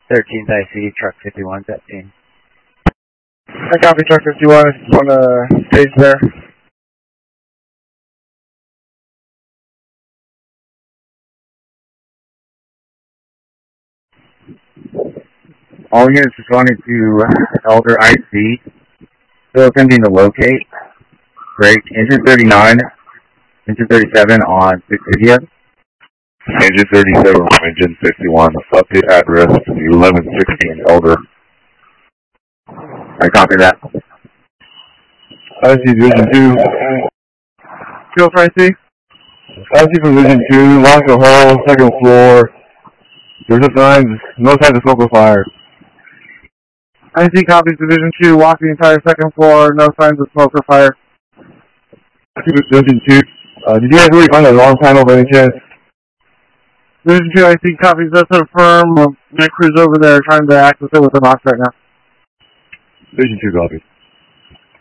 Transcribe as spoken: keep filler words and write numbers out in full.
thirteenth I C, truck fifty-one, that team. I copy truck fifty-one, on the stage there. All units responding to Elder I C. Still attempting to locate. Break. Engine thirty-nine. Engine thirty-seven on six video. Engine thirty-seven from Engine fifty-one. Update address eleven sixteen Elder. I copy that. I C Division two. Go for I C. I C from Division two, launch a hole, second floor. There's no signs, no signs of smoke or fire. I C copies Division two, walk the entire second floor, no signs of smoke or fire. I C Division two, uh, did you guys really find the alarm panel by any chance? Division two, I C copies, that's a firm. My crew's over there trying to access it with the box right now. Division two copies.